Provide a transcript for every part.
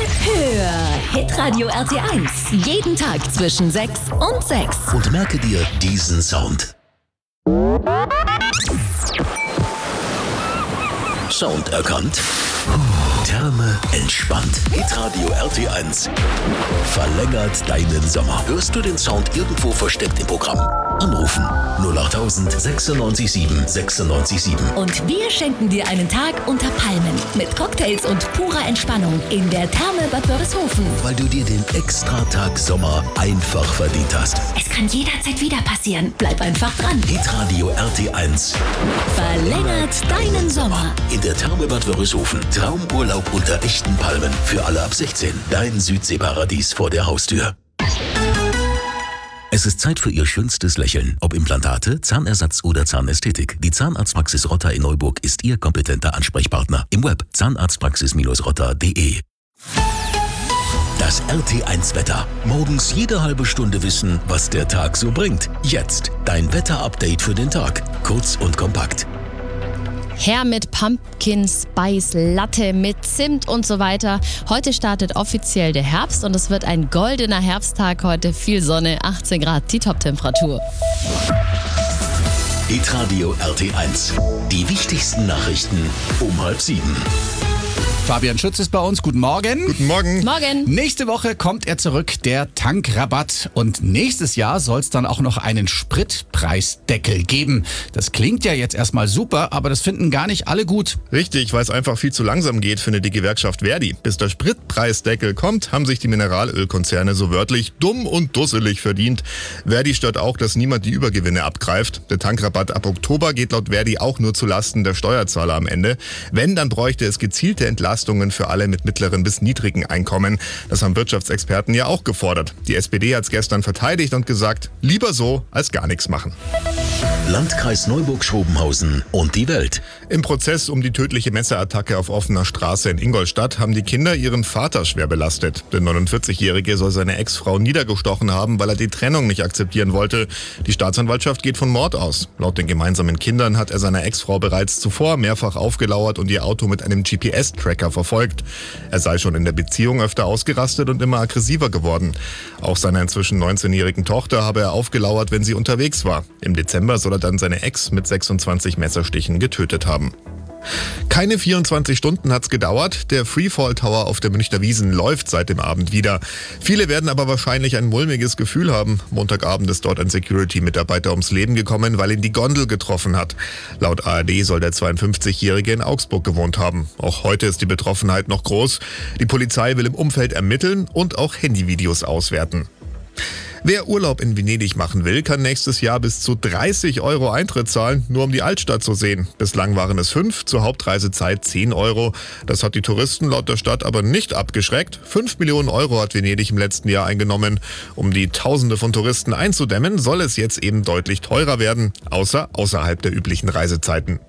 Hör Hitradio RT1. Jeden Tag zwischen 6 und 6. Und merke dir diesen Sound. Sound erkannt. Therme entspannt. Hitradio RT1 verlängert deinen Sommer. Hörst du den Sound irgendwo versteckt im Programm? Anrufen 08000 96 7 96 7. Und wir schenken dir einen Tag unter Palmen mit Cocktails und purer Entspannung in der Therme Bad Wörishofen. Weil du dir den Extratag Sommer einfach verdient hast. Es kann jederzeit wieder passieren. Bleib einfach dran. Hitradio RT1 Verlängert deinen Sommer. in der Therme Bad Wörishofen. Traumurlaub unter echten Palmen. Für alle ab 16. Dein Südseeparadies vor der Haustür. Es ist Zeit für Ihr schönstes Lächeln. Ob Implantate, Zahnersatz oder Zahnästhetik. Die Zahnarztpraxis Rotter in Neuburg ist Ihr kompetenter Ansprechpartner. Im Web zahnarztpraxis-rotter.de. Das RT1-Wetter. Morgens jede halbe Stunde wissen, was der Tag so bringt. Jetzt dein Wetter-Update für den Tag. Kurz und kompakt. Her mit Pumpkin Spice Latte mit Zimt und so weiter. Heute startet offiziell der Herbst und es wird ein goldener Herbsttag heute. Viel Sonne, 18 Grad, die Top-Temperatur. Hitradio RT1. Die wichtigsten Nachrichten um 6:30. Fabian Schütz ist bei uns. Guten Morgen. Guten Morgen. Morgen. Nächste Woche kommt er zurück, der Tankrabatt. Und nächstes Jahr soll es dann auch noch einen Spritpreisdeckel geben. Das klingt ja jetzt erstmal super, aber das finden gar nicht alle gut. Richtig, weil es einfach viel zu langsam geht, findet die Gewerkschaft Verdi. Bis der Spritpreisdeckel kommt, haben sich die Mineralölkonzerne so wörtlich dumm und dusselig verdient. Verdi stört auch, dass niemand die Übergewinne abgreift. Der Tankrabatt ab Oktober geht laut Verdi auch nur zu Lasten der Steuerzahler am Ende. Wenn, dann bräuchte es gezielte Entlastungen für alle mit mittleren bis niedrigen Einkommen. Das haben Wirtschaftsexperten ja auch gefordert. Die SPD hat es gestern verteidigt und gesagt, lieber so als gar nichts machen. Landkreis Neuburg-Schrobenhausen und die Welt. Im Prozess um die tödliche Messerattacke auf offener Straße in Ingolstadt haben die Kinder ihren Vater schwer belastet. Der 49-Jährige soll seine Ex-Frau niedergestochen haben, weil er die Trennung nicht akzeptieren wollte. Die Staatsanwaltschaft geht von Mord aus. Laut den gemeinsamen Kindern hat er seiner Ex-Frau bereits zuvor mehrfach aufgelauert und ihr Auto mit einem GPS-Tracker verfolgt. Er sei schon in der Beziehung öfter ausgerastet und immer aggressiver geworden. Auch seiner inzwischen 19-jährigen Tochter habe er aufgelauert, wenn sie unterwegs war. Im Dezember soll er dann seine Ex mit 26 Messerstichen getötet haben. Keine 24 Stunden hat's gedauert. Der Freefall Tower auf der Münchner Wiesn läuft seit dem Abend wieder. Viele werden aber wahrscheinlich ein mulmiges Gefühl haben. Montagabend ist dort ein Security-Mitarbeiter ums Leben gekommen, weil ihn die Gondel getroffen hat. Laut ARD soll der 52-Jährige in Augsburg gewohnt haben. Auch heute ist die Betroffenheit noch groß. Die Polizei will im Umfeld ermitteln und auch Handyvideos auswerten. Wer Urlaub in Venedig machen will, kann nächstes Jahr bis zu 30 € Eintritt zahlen, nur um die Altstadt zu sehen. Bislang waren es 5, zur Hauptreisezeit 10 €. Das hat die Touristen laut der Stadt aber nicht abgeschreckt. 5 Millionen € hat Venedig im letzten Jahr eingenommen. Um die Tausende von Touristen einzudämmen, soll es jetzt eben deutlich teurer werden, außerhalb der üblichen Reisezeiten.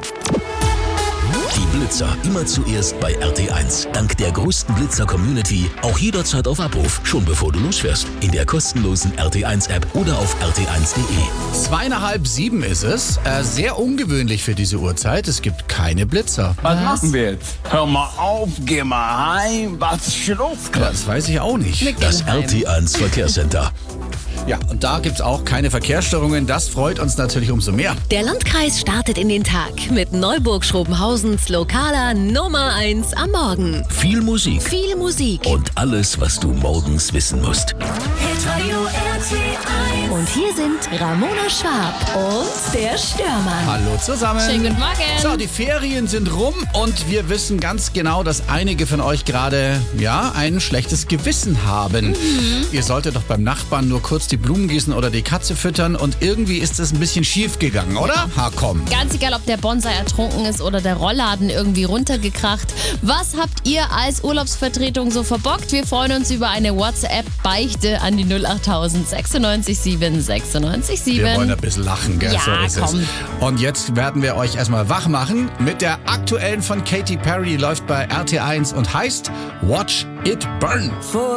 Die Blitzer immer zuerst bei RT1. Dank der größten Blitzer-Community auch jederzeit auf Abruf, schon bevor du losfährst. In der kostenlosen RT1-App oder auf rt1.de. 6:30 ist es. Sehr ungewöhnlich für diese Uhrzeit. Es gibt keine Blitzer. Was machen wir jetzt? Hör mal auf, geh mal heim. Was ist schon los? Ja, das weiß ich auch nicht. Das RT1 Verkehrscenter. Ja, und da gibt's auch keine Verkehrsstörungen. Das freut uns natürlich umso mehr. Der Landkreis startet in den Tag mit Neuburg-Schrobenhausens lokaler Nummer 1 am Morgen. Viel Musik. Viel Musik. Und alles, was du morgens wissen musst. Hitradio RT1. Und hier sind Ramona Schwab und der Störmann. Hallo zusammen. Schönen guten Morgen. So, die Ferien sind rum und wir wissen ganz genau, dass einige von euch gerade, ein schlechtes Gewissen haben. Ihr solltet doch beim Nachbarn nur kurz die Blumen gießen oder die Katze füttern und irgendwie ist es ein bisschen schief gegangen, oder? Ha, komm. Ganz egal, ob der Bonsai ertrunken ist oder der Rollladen irgendwie runtergekracht. Was habt ihr als Urlaubsvertretung so verbockt? Wir freuen uns über eine WhatsApp-Beichte an die 08000 96 7 96 7. Wir wollen ein bisschen lachen, gell? Ja, So ist komm. es. Und jetzt werden wir euch erstmal wach machen mit der aktuellen von Katy Perry, die läuft bei RT1 und heißt Watch It Burn.